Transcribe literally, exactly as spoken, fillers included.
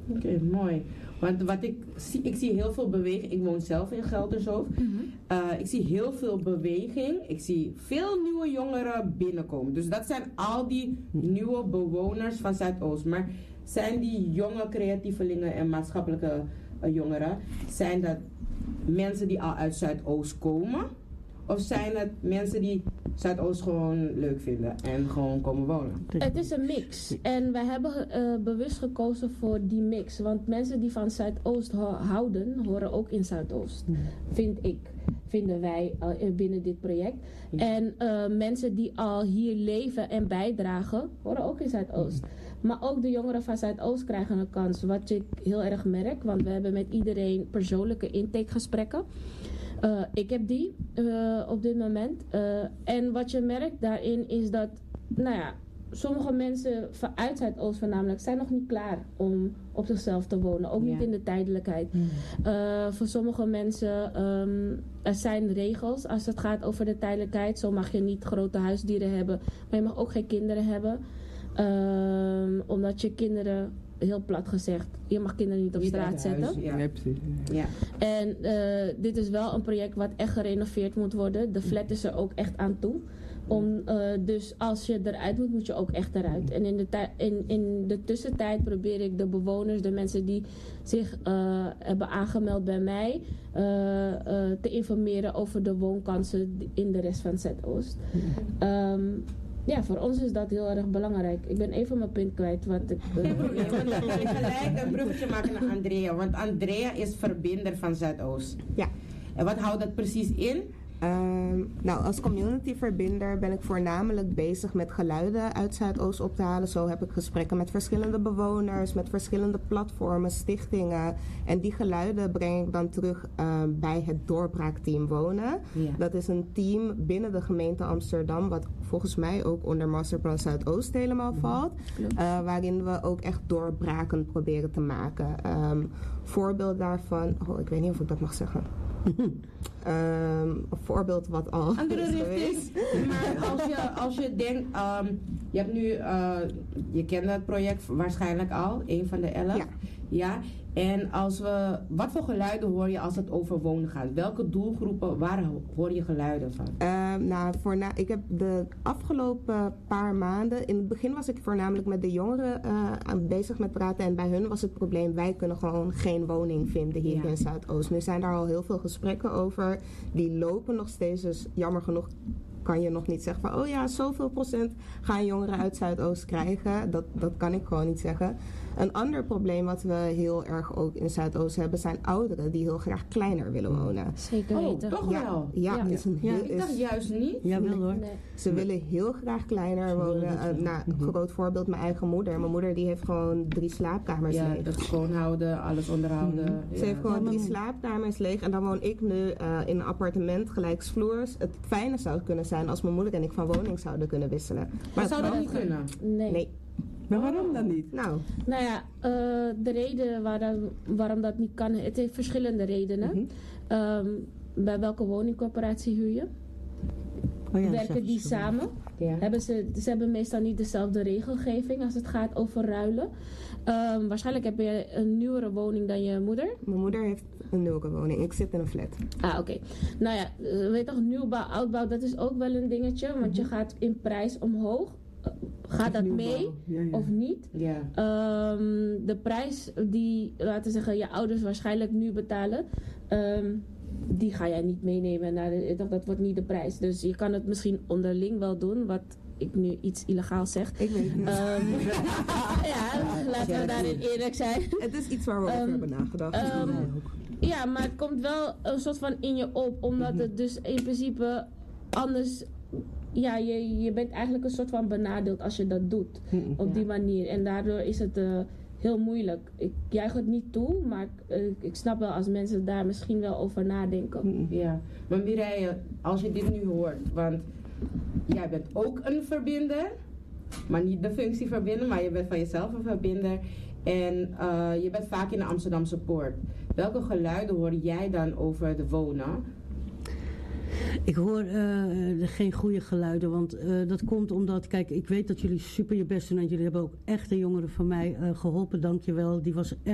Oké, okay, mooi. Want wat ik zie, ik zie heel veel beweging. Ik woon zelf in Geldershoof. Mm-hmm. Uh, ik zie heel veel beweging. Ik zie veel nieuwe jongeren binnenkomen. Dus dat zijn al die nieuwe bewoners van Zuidoost. Maar zijn die jonge creatievelingen en maatschappelijke uh, jongeren, zijn dat mensen die al uit Zuidoost komen? Of zijn het mensen die Zuidoost gewoon leuk vinden en gewoon komen wonen? Het is een mix. En wij hebben uh, bewust gekozen voor die mix. Want mensen die van Zuidoost ho- houden, horen ook in Zuidoost. Mm. Vind ik. Vinden wij uh, binnen dit project. Mm. En uh, mensen die al hier leven en bijdragen, horen ook in Zuidoost. Mm. Maar ook de jongeren van Zuidoost krijgen een kans. Wat ik heel erg merk. Want we hebben met iedereen persoonlijke intakegesprekken. Uh, ik heb die uh, op dit moment. Uh, en wat je merkt daarin is dat, nou ja, sommige mensen vanuit Zuidoost voornamelijk zijn nog niet klaar om op zichzelf te wonen. Ook ja. niet in de tijdelijkheid. Mm. Uh, voor sommige mensen, um, er zijn regels als het gaat over de tijdelijkheid. Zo mag je niet grote huisdieren hebben, maar je mag ook geen kinderen hebben. Um, omdat je kinderen, heel plat gezegd, je mag kinderen niet op niet straat zetten. Huis, ja. Ja, ja. En uh, dit is wel een project wat echt gerenoveerd moet worden. De flat is er ook echt aan toe. Om, uh, dus als je eruit moet, moet je ook echt eruit. En in de, tij- in, in de tussentijd probeer ik de bewoners, de mensen die zich uh, hebben aangemeld bij mij, uh, uh, te informeren over de woonkansen in de rest van Zuidoost. Um, Ja, voor ons is dat heel erg belangrijk. Ik ben even mijn punt kwijt. Wat ik, uh, Geen probleem. Ik ga gelijk een bruggetje maken naar Andrea. Want Andrea is verbinder van Zuidoost. Ja. En wat houdt dat precies in? Um, nou, als communityverbinder ben ik voornamelijk bezig met geluiden uit Zuidoost op te halen. Zo heb ik gesprekken met verschillende bewoners, met verschillende platformen, stichtingen. En die geluiden breng ik dan terug uh, bij het doorbraakteam Wonen. Ja. Dat is een team binnen de gemeente Amsterdam, wat volgens mij ook onder Masterplan Zuidoost helemaal valt. Uh, waarin we ook echt doorbraken proberen te maken. Um, voorbeeld daarvan, oh, ik weet niet of ik dat mag zeggen. Um, een voorbeeld wat al andere richting. Maar als je, als je denkt, um, je hebt nu, uh, je kent het project waarschijnlijk al, een van de elf. Ja. Ja. En als we, wat voor geluiden hoor je als het over wonen gaat? Welke doelgroepen, waar hoor je geluiden van? Uh, nou, voorna- ik heb de afgelopen paar maanden, in het begin was ik voornamelijk met de jongeren uh, bezig met praten. En bij hun was het probleem, wij kunnen gewoon geen woning vinden hier ja. in Zuidoost. Nu zijn daar al heel veel gesprekken over. Die lopen nog steeds, dus jammer genoeg kan je nog niet zeggen van, oh ja, zoveel procent gaan jongeren uit Zuidoost krijgen. Dat, dat kan ik gewoon niet zeggen. Een ander probleem wat we heel erg ook in Zuidoost hebben, zijn ouderen die heel graag kleiner willen wonen. Zeker weten. Oh, toch ja, wel? Ja, ja. Is een heel, ja. Ik dacht juist niet. Ja, wel hoor. Nee. Ze willen heel graag kleiner wonen. Uh, nou, een groot voorbeeld, mijn eigen moeder. Mijn moeder die heeft gewoon drie slaapkamers ja, leeg. dat schoonhouden, alles onderhouden. Mm-hmm. Ze ja. heeft gewoon drie slaapkamers leeg. En dan woon ik nu uh, in een appartement gelijksvloers. Het fijne zou kunnen zijn als mijn moeder en ik van woning zouden kunnen wisselen. Maar, maar zou dat niet kunnen? Nee. nee. Maar waarom dan niet? Nou, nou ja, uh, de reden waarom, waarom dat niet kan, het heeft verschillende redenen. Mm-hmm. Um, bij welke woningcorporatie huur je? Oh ja, werken die samen? Ja. Hebben ze, ze hebben meestal niet dezelfde regelgeving als het gaat over ruilen. Um, waarschijnlijk heb je een nieuwere woning dan je moeder. Mijn moeder heeft een nieuwere woning. Ik zit in een flat. Ah, oké. Okay. Nou ja, weet toch, nieuwbouw, oudbouw, dat is ook wel een dingetje. Want mm-hmm. je gaat in prijs omhoog. Gaat dat mee ja, ja. of niet? Ja. Um, de prijs die, laten we zeggen, je ouders waarschijnlijk nu betalen, um, die ga jij niet meenemen. Naar de, dat, dat wordt niet de prijs. Dus je kan het misschien onderling wel doen, wat ik nu iets illegaal zeg. Ik weet het niet. Um, ja, laten we daarin eerlijk zijn. Het is iets waar we over um, hebben nagedacht. Um, ja, maar het komt wel een soort van in je op, omdat mm-hmm. het dus in principe anders. Ja, je, je bent eigenlijk een soort van benadeeld als je dat doet. Mm-hmm. Op die manier. En daardoor is het uh, heel moeilijk. Ik juich het niet toe, maar uh, ik snap wel als mensen daar misschien wel over nadenken. Mm-hmm. Ja, maar Mireille, als je dit nu hoort, want jij bent ook een verbinder, maar niet de functie verbinder, maar je bent van jezelf een verbinder. En uh, je bent vaak in de Amsterdamse Poort. Welke geluiden hoor jij dan over de wonen? Ik hoor uh, geen goede geluiden, want uh, dat komt omdat, kijk, ik weet dat jullie super je best doen en jullie hebben ook echt een jongere van mij uh, geholpen, dankjewel. Die was echt